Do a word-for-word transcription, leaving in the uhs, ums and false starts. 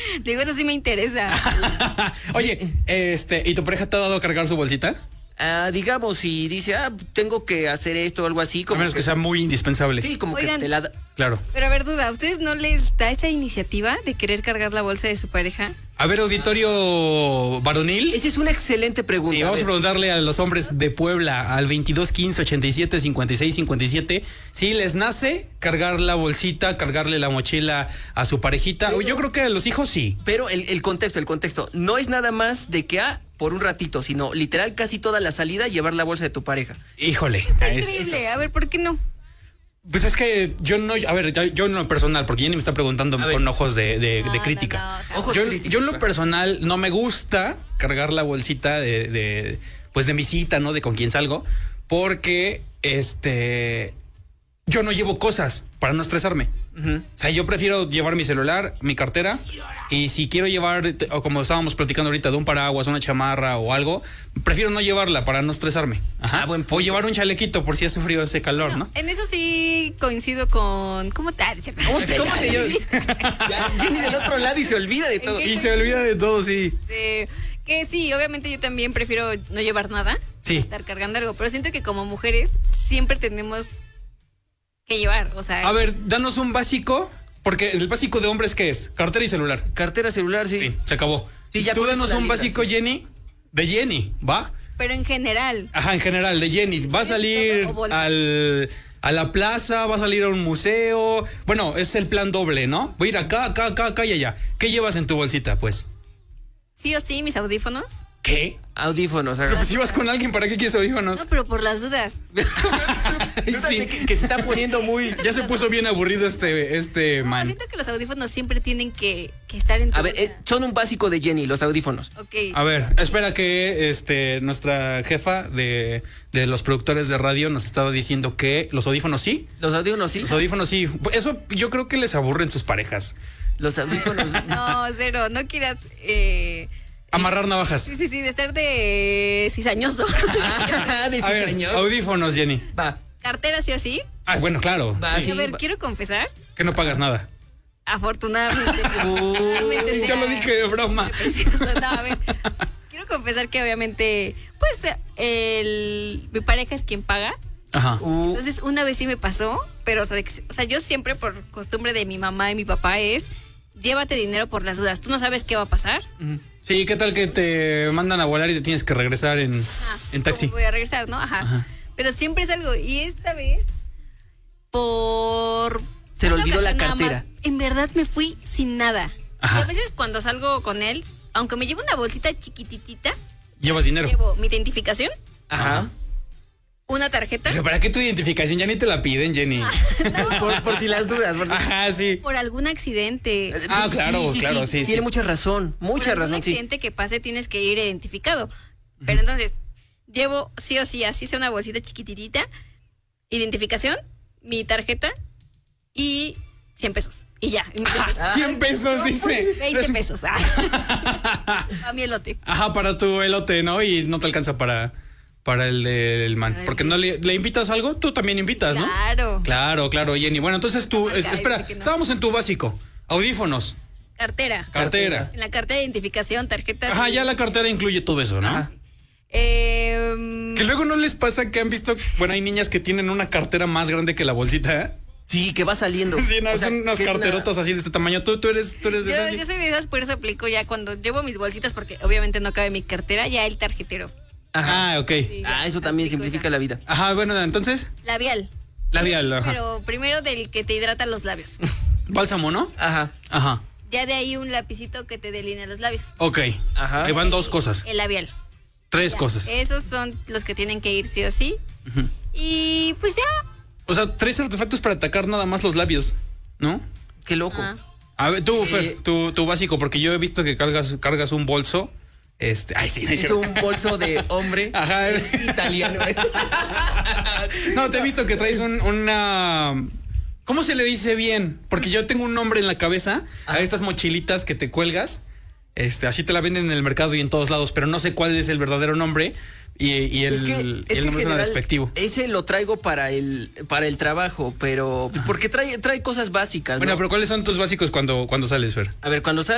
Digo, eso sí me interesa. Oye, este, ¿y tu pareja te ha dado a cargar su bolsita? Ah, digamos, si dice, ah, tengo que hacer esto o algo así. Como a menos que, que sea muy indispensable. Sí, como Oigan, que te la da. Claro. Pero a ver, duda, ¿a ustedes no les da esa iniciativa de querer cargar la bolsa de su pareja? A ver, auditorio varonil. Esa es una excelente pregunta. Sí, vamos a, a preguntarle a los hombres de Puebla al veintidós quince ochenta y siete cincuenta y seis cincuenta y siete si les nace cargar la bolsita, cargarle la mochila a su parejita. Pero, yo creo que a los hijos sí. Pero el, el contexto, el contexto, no es nada más de que, ah, por un ratito, sino literal casi toda la salida llevar la bolsa de tu pareja. Híjole. Está es... increíble, a ver, ¿por qué no? Pues es que yo no, a ver, yo en lo personal, porque Jenny me está preguntando con ojos de, de, no, de crítica. No, no, ojos yo, críticos. Yo en lo personal no me gusta cargar la bolsita de, de, pues de mi cita, ¿no? De con quién salgo, porque este, yo no llevo cosas para no estresarme. Uh-huh. O sea, yo prefiero llevar mi celular, mi cartera, y si quiero llevar, o como estábamos platicando ahorita, de un paraguas, una chamarra o algo, prefiero no llevarla para no estresarme. Ajá. Ah, buen punto. O llevar un chalequito por si hace frío, hace calor, ¿no? ¿no? En eso sí coincido con... ¿Cómo te... ¿Cómo te, ¿Cómo te yo? Jenny del otro lado y se olvida de todo. Y se olvida de todo, sí. Eh, que sí, obviamente yo también prefiero no llevar nada. Sí. Estar cargando algo, pero siento que como mujeres siempre tenemos que llevar, o sea... A ver, danos un básico... Porque el básico de hombres, ¿qué es? Cartera y celular. Cartera, celular, sí. Sí, se acabó. Sí, ya tú danos un básico, sí. Jenny, de Jenny, ¿va? Pero en general. Ajá, en general, de Jenny. Va a salir al, a la plaza, va a salir a un museo. Bueno, es el plan doble, ¿no? Voy a ir acá, acá, acá, acá y allá. ¿Qué llevas en tu bolsita, pues? Sí o sí, mis audífonos. ¿Qué? Audífonos. Pero pues si vas con alguien, ¿para qué quieres audífonos? No, pero por las dudas. Sí. que, que se está poniendo muy... Ya se puso bien aburrido este, este no, man. Siento que los audífonos siempre tienen que, que estar en tu A ver, eh, son un básico de Jenny, los audífonos. Ok. A ver, espera que este nuestra jefa de, de los productores de radio nos estaba diciendo que los audífonos sí. Los audífonos sí. Los audífonos sí. Eso yo creo que les aburren sus parejas. Los audífonos. No, cero, no quieras... Eh... Amarrar navajas. Sí, sí, sí, de estar de cizañoso. Ah, de cizañoso. Audífonos, Jenny. Va. ¿Cartera sí o sí? Ah, bueno, claro. Va, sí. A ver, va. quiero confesar. Que no pagas nada. Afortunadamente. Uy, ya lo dije de broma. No, a ver, quiero confesar que obviamente, pues, el, mi pareja es quien paga. Ajá. Uh. Entonces, una vez sí me pasó, pero, o sea, de que, o sea, yo siempre por costumbre de mi mamá y mi papá es, llévate dinero por las dudas. Tú no sabes qué va a pasar. Uh-huh. Sí, ¿qué tal que te mandan a volar y te tienes que regresar en, ah, en taxi? Voy a regresar, ¿no? Ajá. Ajá. Pero siempre es algo. Y esta vez, por... Se le olvidó la cartera. Más, en verdad me fui sin nada. Ajá. Y a veces cuando salgo con él, aunque me llevo una bolsita chiquititita, ¿llevas dinero? Llevo mi identificación. Ajá. Una tarjeta. ¿Pero para qué tu identificación? Ya ni te la piden, Jenny. No. por, por si las dudas. Por... Ajá, sí. Por algún accidente. Ah, claro, sí, sí, claro, sí. sí. Tiene sí. mucha razón, mucha por razón, algún sí. accidente que pase tienes que ir identificado. Pero uh-huh. entonces, llevo sí o sí, así sea una bolsita chiquititita, identificación, mi tarjeta y cien pesos. Y ya. Ah, cien pesos, dice. veinte pesos. Ah. A mi elote. Ajá, para tu elote, ¿no? Y no te alcanza para... Para el del man. Porque no le, le invitas algo, tú también invitas, ¿no? Claro. Claro, claro, Jenny. Bueno, entonces tú, es, espera, no. estábamos en tu básico. Audífonos. Cartera. Cartera. En la cartera de identificación, tarjetas. Ajá, y... ya la cartera incluye todo eso, ¿no? Ajá. Eh, que luego no les pasa que han visto, bueno, hay niñas que tienen una cartera más grande que la bolsita, ¿eh? Sí, que va saliendo. Sí, no, o sea, son unas carterotas una... así de este tamaño. Tú, tú eres, tú eres de yo, esas. Yo soy de esas, por eso aplico ya cuando llevo mis bolsitas, porque obviamente no cabe mi cartera, ya el tarjetero. Ajá, ah, ok. Sí, ah, eso también simplifica esa. la vida. Ajá, bueno, entonces. Labial. Labial, sí, ajá. Pero primero del que te hidrata los labios. Bálsamo, ¿no? Ajá. Ajá. Ya de ahí un lapicito que te delinea los labios. Ok. Ajá. Ahí van dos cosas. El labial. Tres ya. cosas. Esos son los que tienen que ir sí o sí. Uh-huh. Y pues ya. O sea, tres artefactos para atacar nada más los labios, ¿no? Qué loco. Ah. A ver, tú, eh, Fer, tu, tu básico, porque yo he visto que cargas, cargas un bolso. Este, ay, sí, es, es un bolso de hombre. Ajá. Es italiano. No, te he visto que traes un, una... ¿Cómo se le dice bien? Porque yo tengo un nombre en la cabeza. Ajá. A estas mochilitas que te cuelgas. Este, así te la venden en el mercado y en todos lados, pero no sé cuál es el verdadero nombre. Y, y el, es que, y es el nombre suena despectivo. Ese lo traigo para el para el trabajo, pero porque trae trae cosas básicas. Bueno, ¿no? pero ¿cuáles son tus básicos cuando, cuando sales, Fer? A ver, cuando sales